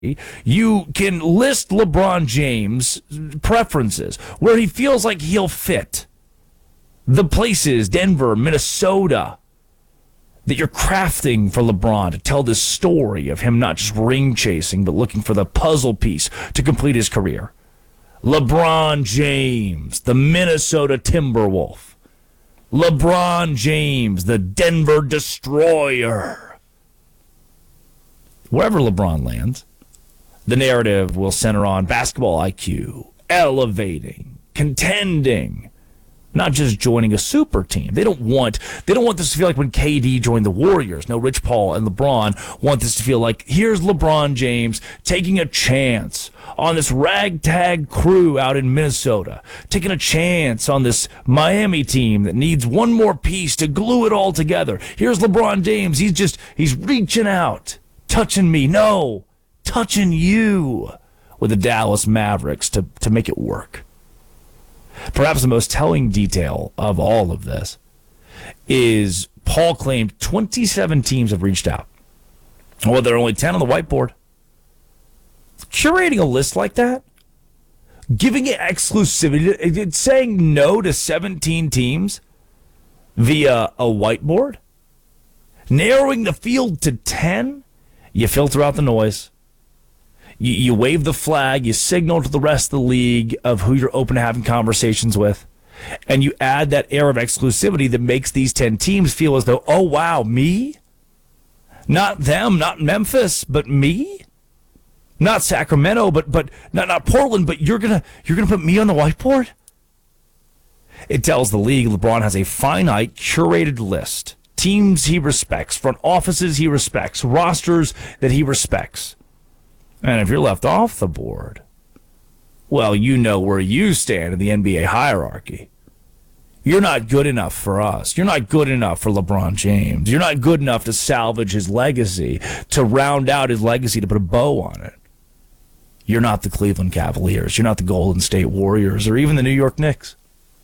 you can list LeBron James' preferences, where he feels like he'll fit. The places, Denver, Minnesota, that you're crafting for LeBron to tell this story of him not just ring chasing, but looking for the puzzle piece to complete his career. LeBron James, the Minnesota Timberwolf. LeBron James, the Denver Destroyer. Wherever LeBron lands, the narrative will center on basketball IQ, elevating, contending, not just joining a super team. They don't want this to feel like when KD joined the Warriors. No, Rich Paul and LeBron want this to feel like, here's LeBron James taking a chance on this ragtag crew out in Minnesota, taking a chance on this Miami team that needs one more piece to glue it all together. Here's LeBron James. He's reaching out, touching me. No, touching you with the Dallas Mavericks to make it work. Perhaps the most telling detail of all of this is Paul claimed 27 teams have reached out. Well, there are only 10 on the whiteboard. Curating a list like that, giving it exclusivity, saying no to 17 teams via a whiteboard, narrowing the field to 10, you filter out the noise. You wave the flag, you signal to the rest of the league of who you're open to having conversations with, and you add that air of exclusivity that makes these 10 teams feel as though, oh, wow, me? Not them, not Memphis, but me? Not Sacramento, but not Portland, but you're gonna put me on the whiteboard? It tells the league LeBron has a finite, curated list. Teams he respects, front offices he respects, rosters that he respects. And if you're left off the board, well, you know where you stand in the NBA hierarchy. You're not good enough for us. You're not good enough for LeBron James. You're not good enough to salvage his legacy, to round out his legacy, to put a bow on it. You're not the Cleveland Cavaliers. You're not the Golden State Warriors or even the New York Knicks.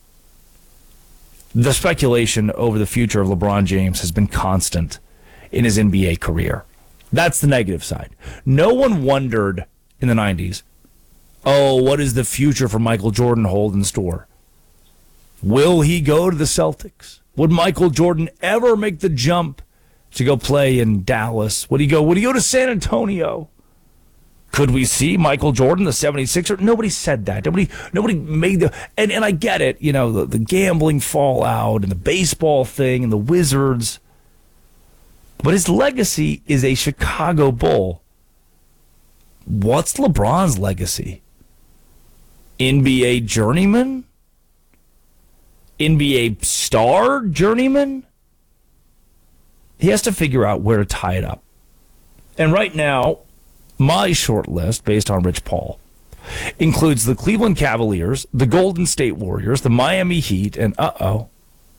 The speculation over the future of LeBron James has been constant in his NBA career. That's the negative side. No one wondered in the 90s, oh, what does the future for Michael Jordan hold in store? Will he go to the Celtics? Would Michael Jordan ever make the jump to go play in Dallas? Would he go to San Antonio? Could we see Michael Jordan, the 76er? Nobody said that. Nobody made the... And I get it, the gambling fallout and the baseball thing and the Wizards. But his legacy is a Chicago Bull. What's LeBron's legacy? NBA journeyman? NBA star journeyman? He has to figure out where to tie it up. And right now, my short list, based on Rich Paul, includes the Cleveland Cavaliers, the Golden State Warriors, the Miami Heat, and the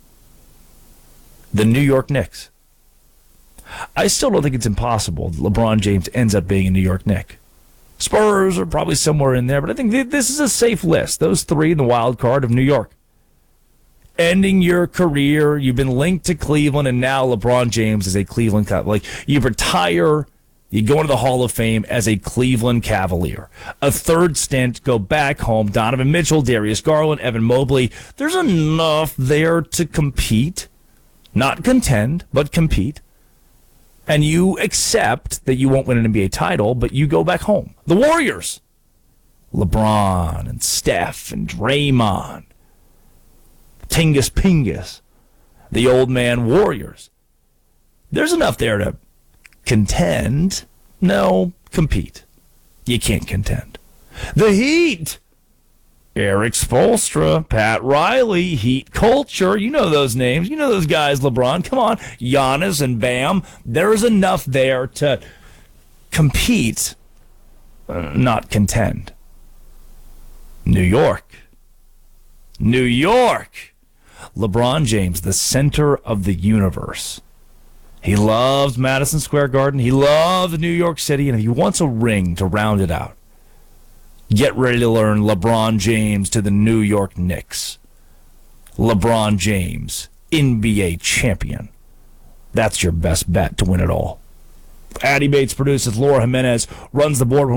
New York Knicks. I still don't think it's impossible that LeBron James ends up being a New York Knick. Spurs are probably somewhere in there, but I think this is a safe list. Those three in the wild card of New York. Ending your career, you've been linked to Cleveland, and now LeBron James is a Cleveland Cavalier. Like, you retire, you go into the Hall of Fame as a Cleveland Cavalier. A third stint, go back home. Donovan Mitchell, Darius Garland, Evan Mobley. There's enough there to compete. Not contend, but compete. And you accept that you won't win an NBA title, but you go back home. The Warriors. LeBron and Steph and Draymond. Tingus Pingus. The old man Warriors. There's enough there to contend. No, compete. You can't contend. The Heat. Eric Spoelstra, Pat Riley, Heat Culture. You know those names. You know those guys, LeBron. Come on. Giannis and Bam. There's enough there to compete, not contend. New York. New York. LeBron James, the center of the universe. He loves Madison Square Garden. He loves New York City. And if he wants a ring to round it out, get ready to learn LeBron James to the New York Knicks. LeBron James, NBA champion. That's your best bet to win it all. Addy Bates produces. Laura Jimenez runs the board.